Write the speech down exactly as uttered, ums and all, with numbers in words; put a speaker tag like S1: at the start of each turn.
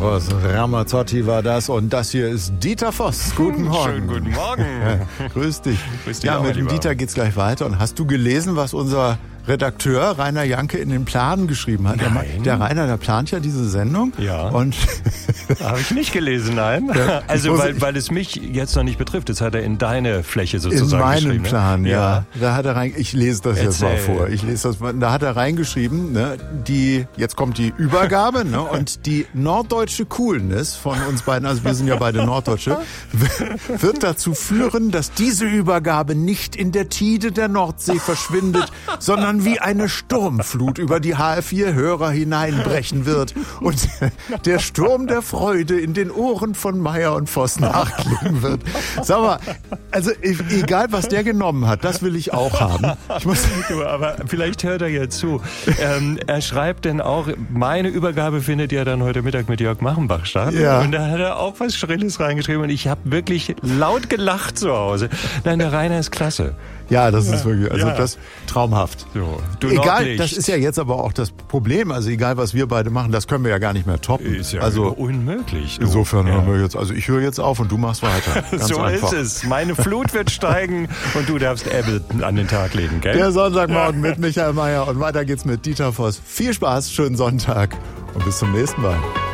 S1: Eros Ramazzotti war das und das hier ist Dieter Voss. Guten Morgen.
S2: Schönen guten Morgen.
S1: Grüß dich.
S2: Grüß dich
S1: ja,
S2: auch,
S1: mit dem
S2: lieber.
S1: Dieter geht's gleich weiter. Und hast du gelesen, was unser Redakteur Rainer Janke in den Plan geschrieben hat? Der,
S2: Nein.
S1: der Rainer, der plant ja diese Sendung.
S2: Ja.
S1: Und
S2: Habe ich nicht gelesen, nein.
S1: Ja,
S2: also,
S1: ich muss-
S2: weil, weil es mich jetzt noch nicht betrifft. Das hat er in deine Fläche
S1: in
S2: sozusagen
S1: meinem
S2: geschrieben. ne?
S1: Plan, ja. Da hat er rein, ich lese das jetzt mal
S2: Erzähl.
S1: vor. Ich lese das mal. Da hat er reingeschrieben, ne, die, jetzt kommt die Übergabe, ne, und die norddeutsche Coolness von uns beiden, also wir sind ja beide Norddeutsche, wird dazu führen, dass diese Übergabe nicht in der Tide der Nordsee verschwindet, sondern wie eine Sturmflut über die H R vier Hörer hineinbrechen wird und der Sturm der Freude in den Ohren von Meier und Voss nachklingen wird. Sag mal, also e- egal was der genommen hat, das will ich auch haben. Ich muss
S2: Du, aber vielleicht hört er ja zu. Ähm, er schreibt denn auch, meine Übergabe findet ja dann heute Mittag mit Jörg Machenbach statt.
S1: Ja.
S2: Und da hat er auch was Schrilles reingeschrieben und ich habe wirklich laut gelacht zu Hause. Nein, der Rainer ist klasse.
S1: Ja, das ist wirklich, also
S2: Ja.
S1: das traumhaft.
S2: So, du
S1: Egal,
S2: Nordlicht.
S1: das ist ja jetzt aber auch das Problem. Also egal, was wir beide machen, das können wir ja gar nicht mehr toppen.
S2: Ist ja
S1: also
S2: unmöglich. Du.
S1: insofern
S2: Ja.
S1: hören wir jetzt, also ich höre jetzt auf und du machst weiter. Ganz
S2: So
S1: einfach.
S2: ist es. Meine Flut wird steigen und du darfst Ebbe an den Tag legen, gell?
S1: Der Sonntagmorgen mit Michael Meier und weiter geht's mit Dieter Voss. Viel Spaß, schönen Sonntag und bis zum nächsten Mal.